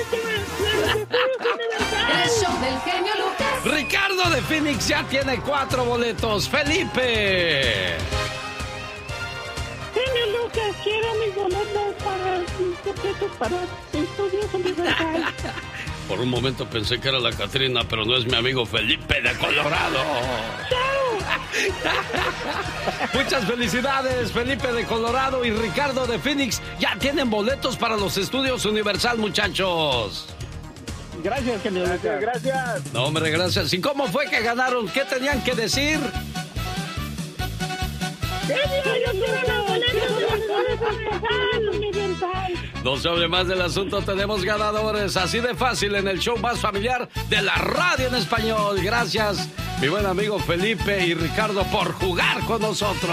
El show del genio Lucas. Ricardo de Phoenix ya tiene 4 boletos. ¡Felipe! Genio Lucas, quiero mis boletos para Estudios Universal. Por un momento pensé que era la Catrina, pero no es mi amigo Felipe de Colorado. Muchas felicidades, Felipe de Colorado y Ricardo de Phoenix. Ya tienen boletos para los Estudios Universal, muchachos. Gracias, genio Lucas. Gracias. No, hombre, gracias. ¿Y cómo fue que ganaron? ¿Qué tenían que decir? No se hable más del asunto, tenemos ganadores. Así de fácil en el show más familiar de la radio en español. Gracias, mi buen amigo Felipe y Ricardo, por jugar con nosotros.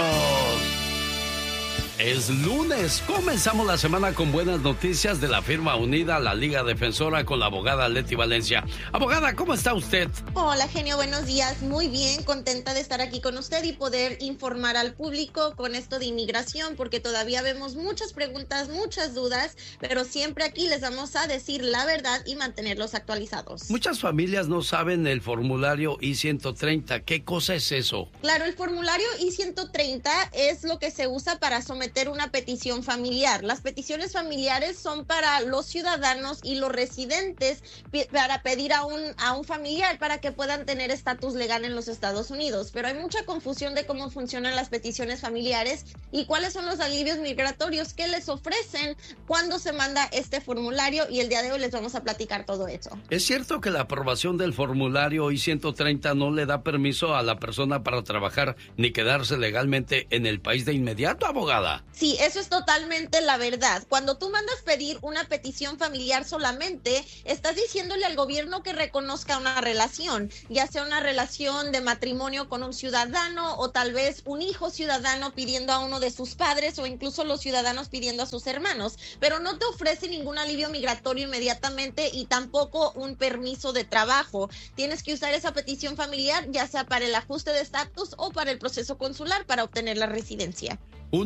Es lunes, comenzamos la semana con buenas noticias de la firma unida, la Liga Defensora, con la abogada Leti Valencia. Abogada, ¿cómo está usted? Hola, genio, buenos días. Muy bien, contenta de estar aquí con usted y poder informar al público con esto de inmigración, porque todavía vemos muchas preguntas, muchas dudas, pero siempre aquí les vamos a decir la verdad y mantenerlos actualizados. Muchas familias no saben el formulario I-130. ¿Qué cosa es eso? Claro, el formulario I-130 es lo que se usa para someter una petición familiar. Las peticiones familiares son para los ciudadanos y los residentes para pedir a un familiar para que puedan tener estatus legal en los Estados Unidos. Pero hay mucha confusión de cómo funcionan las peticiones familiares y cuáles son los alivios migratorios que les ofrecen cuando se manda este formulario, y el día de hoy les vamos a platicar todo eso. ¿Es cierto que la aprobación del formulario I-130 no le da permiso a la persona para trabajar ni quedarse legalmente en el país de inmediato, abogada? Sí, eso es totalmente la verdad. Cuando tú mandas pedir una petición familiar solamente, estás diciéndole al gobierno que reconozca una relación, ya sea una relación de matrimonio con un ciudadano o tal vez un hijo ciudadano pidiendo a uno de sus padres o incluso los ciudadanos pidiendo a sus hermanos, pero no te ofrece ningún alivio migratorio inmediatamente y tampoco un permiso de trabajo. Tienes que usar esa petición familiar ya sea para el ajuste de estatus o para el proceso consular para obtener la residencia.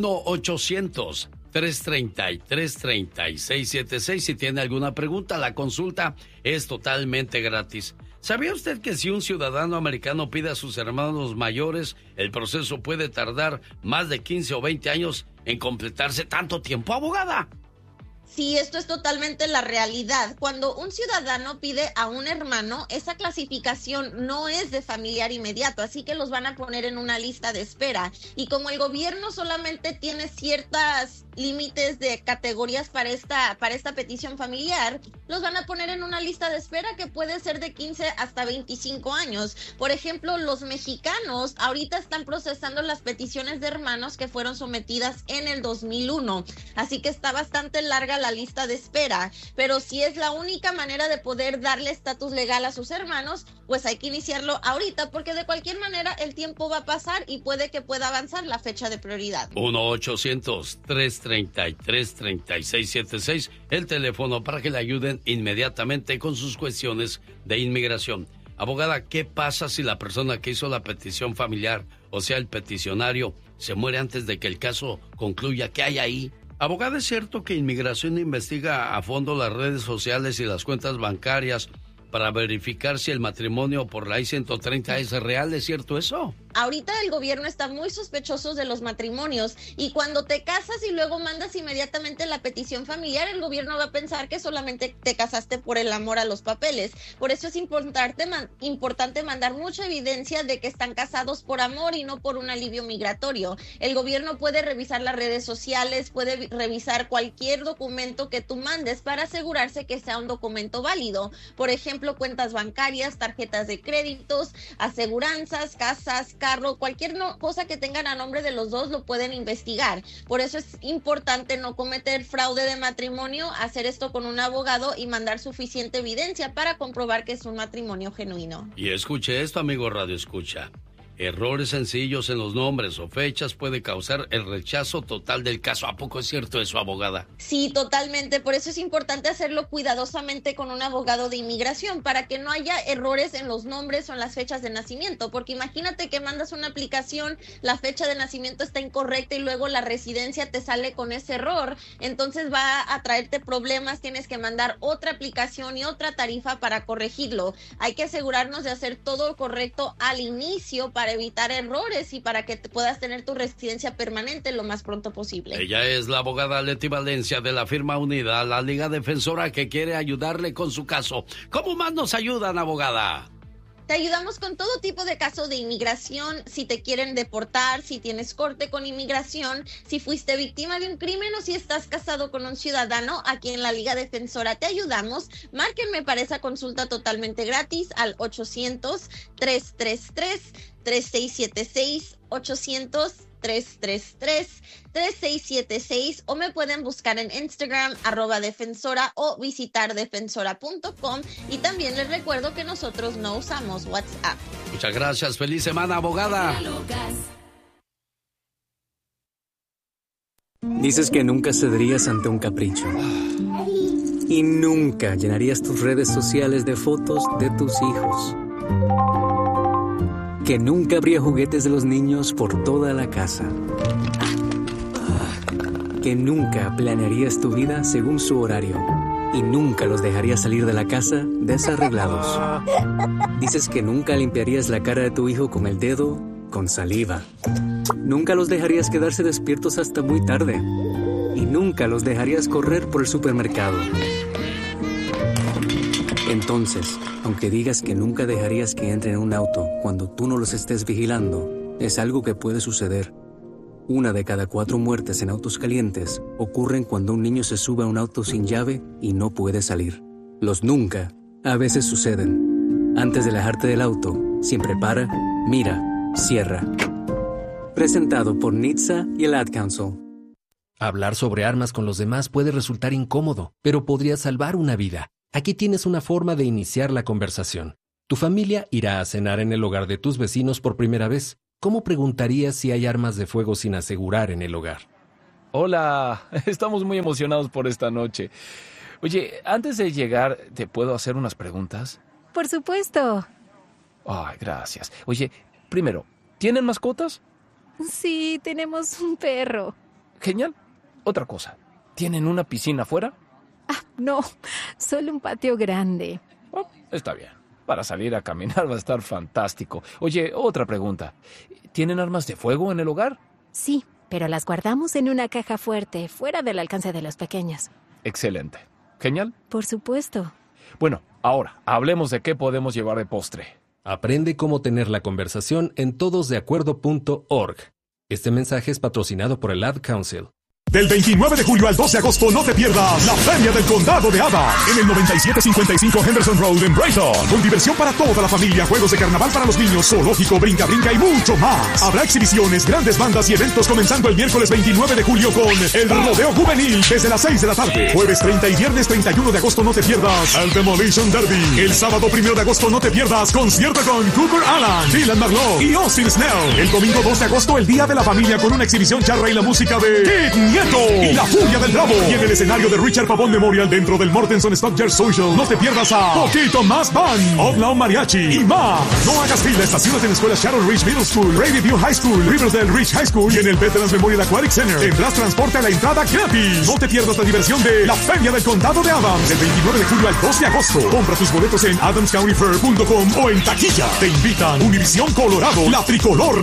1-800-333-3676. Si tiene alguna pregunta, la consulta es totalmente gratis. ¿Sabía usted que si un ciudadano americano pide a sus hermanos mayores, el proceso puede tardar más de 15 o 20 años en completarse? ¿Tanto tiempo, abogada? Sí, esto es totalmente la realidad. Cuando un ciudadano pide a un hermano, esa clasificación no es de familiar inmediato, así que los van a poner en una lista de espera. Y como el gobierno solamente tiene ciertas límites de categorías para esta petición familiar, los van a poner en una lista de espera que puede ser de 15 hasta 25 años. Por ejemplo, los mexicanos ahorita están procesando las peticiones de hermanos que fueron sometidas en el 2001, así que está bastante larga la lista de espera, pero si es la única manera de poder darle estatus legal a sus hermanos, pues hay que iniciarlo ahorita, porque de cualquier manera el tiempo va a pasar y puede que pueda avanzar la fecha de prioridad. 1-800-333-3676, el teléfono para que le ayuden inmediatamente con sus cuestiones de inmigración. Abogada, ¿qué pasa si la persona que hizo la petición familiar, o sea, el peticionario, se muere antes de que el caso concluya? ¿Qué hay ahí? Abogada, ¿es cierto que Inmigración investiga a fondo las redes sociales y las cuentas bancarias para verificar si el matrimonio por la I-130 es real? ¿Es cierto eso? Ahorita el gobierno está muy sospechoso de los matrimonios y cuando te casas y luego mandas inmediatamente la petición familiar, el gobierno va a pensar que solamente te casaste por el amor a los papeles. Por eso es importante mandar mucha evidencia de que están casados por amor y no por un alivio migratorio. El gobierno puede revisar las redes sociales, puede revisar cualquier documento que tú mandes para asegurarse que sea un documento válido. Por ejemplo, cuentas bancarias, tarjetas de créditos, aseguranzas, casas, carro, cualquier cosa que tengan a nombre de los dos lo pueden investigar. Por eso es importante no cometer fraude de matrimonio, hacer esto con un abogado y mandar suficiente evidencia para comprobar que es un matrimonio genuino. Y escuche esto, amigo Radio Escucha. errores sencillos en los nombres o fechas puede causar el rechazo total del caso. ¿A poco es cierto eso, abogada? Sí, totalmente. Por eso es importante hacerlo cuidadosamente con un abogado de inmigración, para que no haya errores en los nombres o en las fechas de nacimiento. Porque imagínate que mandas una aplicación, la fecha de nacimiento está incorrecta y luego la residencia te sale con ese error. Entonces va a traerte problemas, tienes que mandar otra aplicación y otra tarifa para corregirlo. Hay que asegurarnos de hacer todo correcto al inicio para evitar errores y para que puedas tener tu residencia permanente lo más pronto posible. Ella es la abogada Leti Valencia de la firma Unida, la Liga Defensora, que quiere ayudarle con su caso. ¿Cómo más nos ayudan, abogada? Te ayudamos con todo tipo de casos de inmigración, si te quieren deportar, si tienes corte con inmigración, si fuiste víctima de un crimen o si estás casado con un ciudadano. Aquí en la Liga Defensora te ayudamos. Márquenme para esa consulta totalmente gratis al 800-333-3676, 800-333-3676, o me pueden buscar en Instagram @defensora o visitar defensora.com. Y también les recuerdo que nosotros no usamos WhatsApp. Muchas gracias. Feliz semana, abogada. Dices que nunca cederías ante un capricho. Y nunca llenarías tus redes sociales de fotos de tus hijos. Que nunca habría juguetes de los niños por toda la casa. Que nunca planearías tu vida según su horario. Y nunca los dejarías salir de la casa desarreglados. Dices que nunca limpiarías la cara de tu hijo con el dedo con saliva. Nunca los dejarías quedarse despiertos hasta muy tarde. Y nunca los dejarías correr por el supermercado. Entonces, aunque digas que nunca dejarías que entren en un auto cuando tú no los estés vigilando, es algo que puede suceder. 1 de cada 4 muertes en autos calientes ocurren cuando un niño se sube a un auto sin llave y no puede salir. Los nunca a veces suceden. Antes de alejarte del auto, siempre para, mira, cierra. Presentado por NHTSA y el Ad Council. Hablar sobre armas con los demás puede resultar incómodo, pero podría salvar una vida. Aquí tienes una forma de iniciar la conversación. Tu familia irá a cenar en el hogar de tus vecinos por primera vez. ¿Cómo preguntarías si hay armas de fuego sin asegurar en el hogar? Hola, estamos muy emocionados por esta noche. Oye, antes de llegar, ¿te puedo hacer unas preguntas? Por supuesto. Ay, gracias. Oye, primero, ¿tienen mascotas? Sí, tenemos un perro. Genial. Otra cosa, ¿tienen una piscina afuera? No, solo un patio grande. Oh, está bien. Para salir a caminar va a estar fantástico. Oye, otra pregunta. ¿Tienen armas de fuego en el hogar? Sí, pero las guardamos en una caja fuerte, fuera del alcance de los pequeños. Excelente. Genial. Por supuesto. Bueno, ahora, hablemos de qué podemos llevar de postre. Aprende cómo tener la conversación en todosdeacuerdo.org. Este mensaje es patrocinado por el Ad Council. Del 29 de julio al 2 de agosto no te pierdas la Feria del Condado de Adams en el 9755 Henderson Road en Brighton. Con diversión para toda la familia, juegos de carnaval para los niños, zoológico, brinca y mucho más. Habrá exhibiciones, grandes bandas y eventos comenzando el miércoles 29 de julio con el Rodeo Juvenil desde las 6 de la tarde. Jueves 30 y viernes 31 de agosto no te pierdas el Demolition Derby. El sábado 1 de agosto no te pierdas concierto con Cooper Alan, Dylan McLaughlin y Austin Snell. El domingo 2 de agosto el Día de la Familia con una exhibición charra y la música de Kid y la Furia del Bravo. Y en el escenario de Richard Pavón Memorial dentro del Mortenson Stockyer Social no te pierdas a Poquito Más Band, Outlaw Mariachi y más. No hagas fila. Estaciones en la escuela Shadow Ridge Middle School, Prairie View High School, Riverdale Ridge High School y en el Veterans Memorial Aquatic Center. Tendrás transporte a la entrada gratis. No te pierdas la diversión de la Feria del Condado de Adams del 29 de julio al 2 de agosto. Compra tus boletos en adamscountyfair.com o en taquilla. Te invitan Univisión Colorado, la Tricolor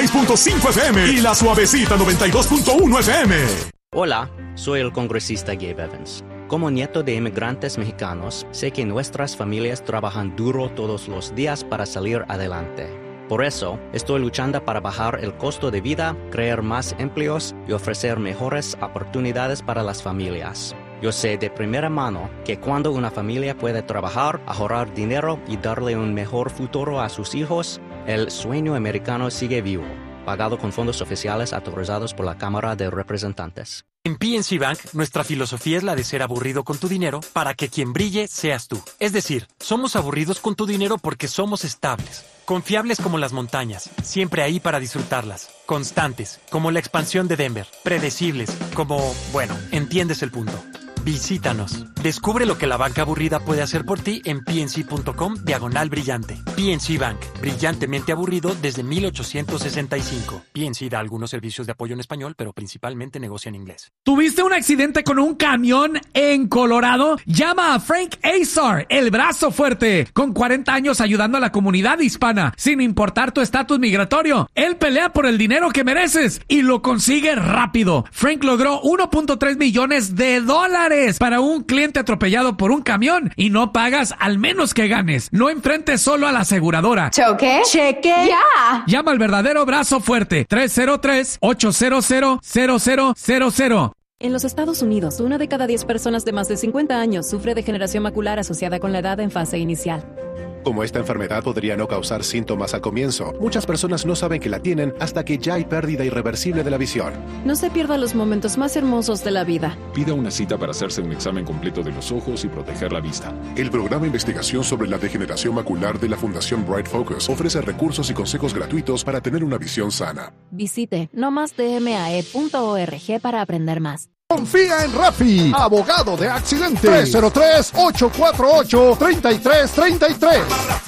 96.5 FM y la Suavecita 92.1 FM. Hola, soy el congresista Gabe Evans. Como nieto de inmigrantes mexicanos, sé que nuestras familias trabajan duro todos los días para salir adelante. Por eso, estoy luchando para bajar el costo de vida, crear más empleos y ofrecer mejores oportunidades para las familias. Yo sé de primera mano que cuando una familia puede trabajar, ahorrar dinero y darle un mejor futuro a sus hijos, el sueño americano sigue vivo. Pagado con fondos oficiales autorizados por la Cámara de Representantes. En PNC Bank, nuestra filosofía es la de ser aburrido con tu dinero para que quien brille seas tú. Es decir, somos aburridos con tu dinero porque somos estables, confiables como las montañas, siempre ahí para disfrutarlas, constantes, como la expansión de Denver, predecibles, como, bueno, entiendes el punto. Visítanos. Descubre lo que la banca aburrida puede hacer por ti en pnc.com/brillante. PNC Bank. Brillantemente aburrido desde 1865. PNC da algunos servicios de apoyo en español, pero principalmente negocia en inglés. ¿Tuviste un accidente con un camión en Colorado? Llama a Frank Azar, el brazo fuerte, con 40 años ayudando a la comunidad hispana, sin importar tu estatus migratorio. Él pelea por el dinero que mereces y lo consigue rápido. Frank logró $1.3 millones para un cliente atropellado por un camión y no pagas al menos que ganes. No enfrentes solo a la aseguradora. ¿Choque? ¡Cheque! ¡Ya! Llama al verdadero brazo fuerte. 303-800-0000. En los Estados Unidos, 1 de cada 10 personas de más de 50 años sufre degeneración macular asociada con la edad en fase inicial. Como esta enfermedad podría no causar síntomas al comienzo, muchas personas no saben que la tienen hasta que ya hay pérdida irreversible de la visión. No se pierda los momentos más hermosos de la vida. Pida una cita para hacerse un examen completo de los ojos y proteger la vista. El programa de investigación sobre la degeneración macular de la Fundación Bright Focus ofrece recursos y consejos gratuitos para tener una visión sana. Visite nomasdmae.org para aprender más. Confía en Rafi, abogado de accidentes. 303-848-3333.